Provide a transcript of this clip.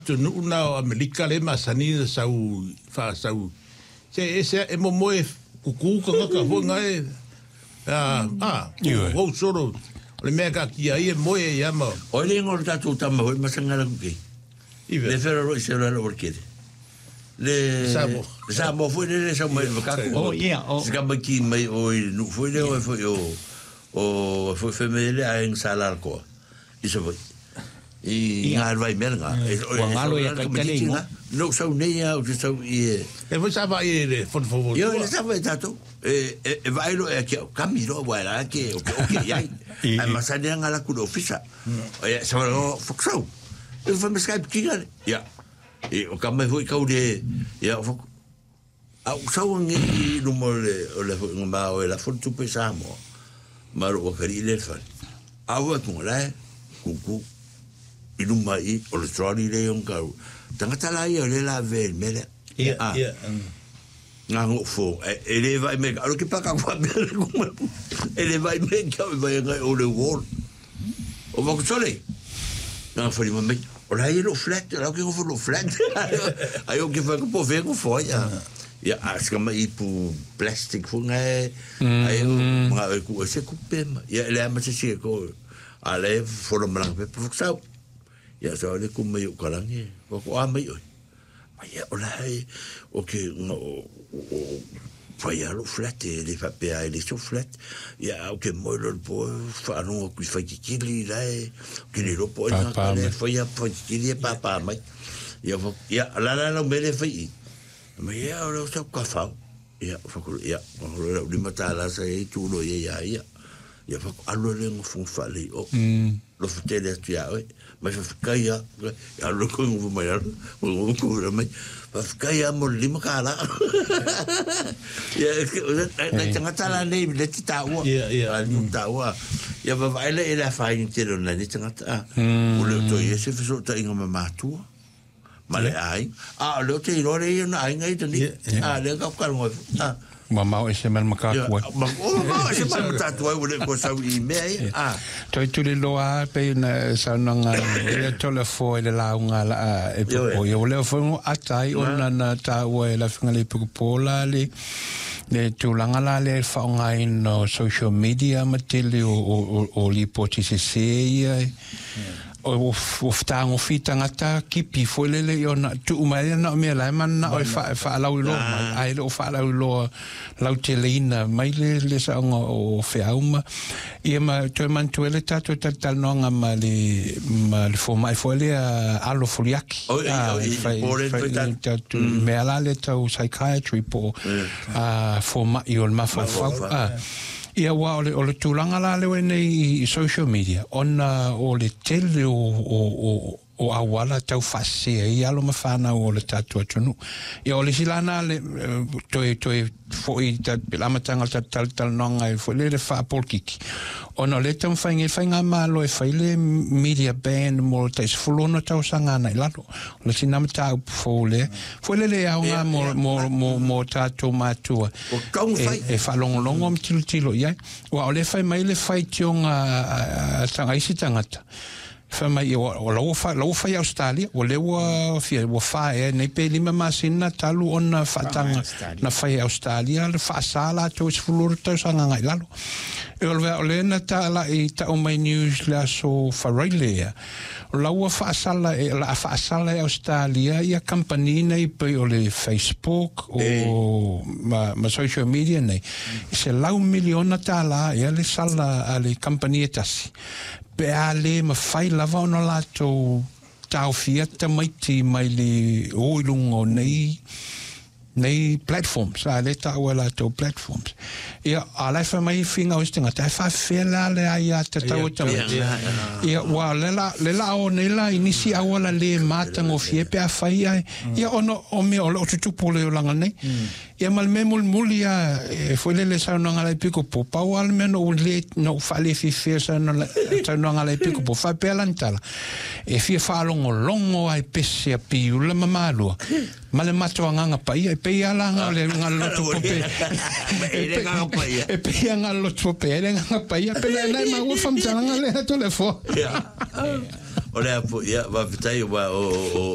Tu nuna Amerika le masani sau fa sau. Se ese e mo moe kuku ka honga e. Wo soro. Le mega ki ai e moe ya ma. O le ngor tatu tama hoi masangala kuki. Le ferro se lo orkede. Le Sabo foi le sa mo ka. Oh yeah. Ska ki mai o no foi le o foi femele a en salar ko. Isso foi. I ngar vai merga. Ngalo ya ka kalinga. No so neia o so e foi sa vai le for favor. Yo le sa vai tato. Vai lo e camiro guarda che ok ai. Ai masania ngala ku ofisa. E sa lo foxo. E foi me Skype kinga. Ya. E o kama foi kaude ya fo. Au so ngi no mo le o le ngama o la foto pesamo. Maro o kari le fa. Au ko la kuku iluma I o le troli le on kau tangata la ia le la vel mele nga ngo fo ele vai me alo ki paka kwa ele vai me ka vai nga o le wall o va sole nga fo li me o la ia lo flat la ki ngo lo flat ai o ki fa ko ve ko fo ya aska mai pu plastic fu nga ai nga ko se coupe ya le ama se ko ale fo lo mlang pe fu sa ya so le ku mai ukarangi ko mai oi ya ola o ke no foi alo flat le fa pe ai le so flat ya o ke mo lo po fa no ku fa ki li lai ke le lo po na le foi ya po ki li pa mai ya la me le fai mai ya lo so ka fa ya fa ku ya lo le mata la sa e tu lo ya fa alo le mo fu fa le o lo fitele tu ya mas ficaia ya lo ko ngo mai o ko mai ficaia mo lima kala ya na tanga la nei le titawa ya titawa ya va ele ela fa intero na ni tanga o le to ye se fiso ta inga mamatu male ai lo te lo le na ai ngai tani le ka ka ngo Mama o se mal makaku. O se mal tatu o le ko sa I me toi tu le loa pe na sa nanga le tole fo le la unga la e po yo le fo atai ona na ta o la finga le po la le tu langa la le fa nga no social media matele o li poti se o tango fitangata kipi fo le ona tu mai na me la man na o fa la ulo ai o fa la ulo la utelina mai le sa o feauma e ma tu man tu le tato tal no nga ma le fo mai fo le alo foliaki me ala le tau psychiatry po fo ma io ma fa ia wa o le tulanga la le nei social media ona o le tele o awala tau fase ia lo mafana o le tatu atunu ia o le silana le toi foi ta lamatanga tal nonga foi le fa polkiki ona le tam fainga malo e faile media ban mo te fulona tau sanga na lalo le sinamata foi le aunga mo tatu matua e fa longo am tilo ia wa o le fai mai le fai tionga tanga isi tangata fa mai o lo fa Australia o le wa fa nei pe lima masina talu ona fatanga na fa Australia le fa sala to sfulur to sanga ngai lalo e o le na tala I ta o mai news la so fa railia la wa fa sala Australia ia company nei pe o le Facebook o ma social media nei se lau miliona tala ia le sala ale company etasi pe ale ma fai lava ona lato tau fiata maiti mai le oilungo nei platforms ale tau lato platforms ia ala fa mai finga o stinga ta fa fela le ai ta tau ia wa le la o ne la inisi awala le mata ngo fie pe fai ia ono o me o tu pole langa nei ia mal memul mulia foi le sa no ngala pico po pa o almeno o le no fale fi fesa no ngala pico po fa pe lantala e fi fa longo ai pese a piula mamalu male mato nganga pa ia pe ala ngale ngalo tu pe e pe ngalo tu pe nganga pa ia pe le ma o fam ngale to le fo ora ya va vitai wa o